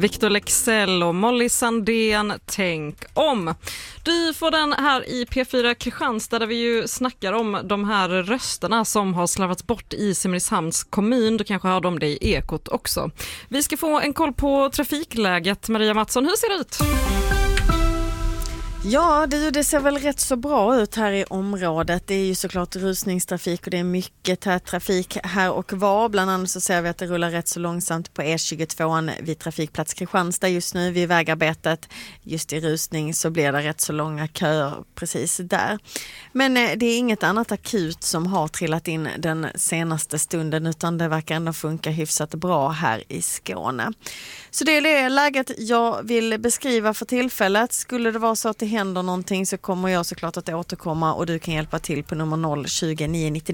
Victor Leksell och Molly Sandén, Tänk om. Du får den här i P4 Kristianstad där vi ju snackar om de här rösterna som har slarvats bort i Simrishamns kommun. Du kanske hörde om det i Ekot också. Vi ska få en koll på trafikläget. Maria Mattsson, hur ser det ut? Ja, det ser väl rätt så bra ut här i området. Det är ju såklart rusningstrafik och det är mycket tät trafik här och var. Bland annat så ser vi att det rullar rätt så långsamt på E22 vid trafikplats Kristianstad just nu vid vägarbetet. Just i rusning så blir det rätt så långa köer precis där. Men det är inget annat akut som har trillat in den senaste stunden utan det verkar ändå funka hyfsat bra här i Skåne. Så det är det läget jag vill beskriva för tillfället. Skulle det vara så att det händer någonting så kommer jag såklart att återkomma och du kan hjälpa till på nummer 020 999